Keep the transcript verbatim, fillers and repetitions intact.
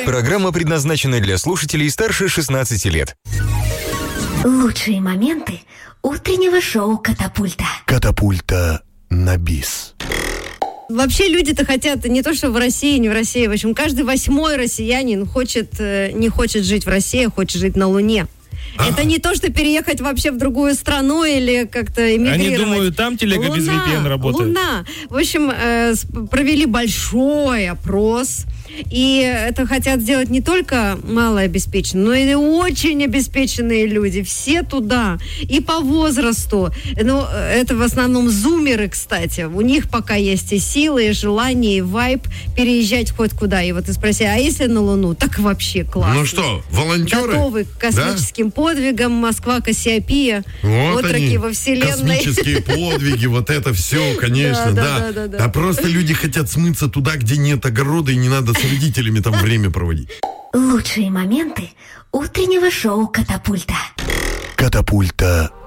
Программа предназначена для слушателей старше шестнадцати лет. Лучшие моменты утреннего шоу «Катапульта». Катапульта на бис. Вообще люди-то хотят не то, что в России, не в России. В общем, каждый восьмой россиянин хочет, не хочет жить в России, а хочет жить на Луне. А. Это не то, что переехать вообще в другую страну или как-то эмигрировать. Они думают, там телега Луна, без ви пи эн работает. Луна. В общем, э, провели большой опрос. И это хотят сделать не только малообеспеченные, но и очень обеспеченные люди. Все туда. И по возрасту. Ну, это в основном зумеры, кстати. У них пока есть и силы, и желание, и вайб переезжать хоть куда. И вот ты спроси, а если на Луну? Так вообще классно. Ну что, волонтеры? Готовы к космическим да? подвигам. Москва, Кассиопея. Вот отроки они, во Вселенной. космические подвиги, вот это все, конечно, да. А просто люди хотят смыться туда, где нет огорода и не надо с родителями там время проводить. Лучшие моменты утреннего шоу «Катапульта». Катапульта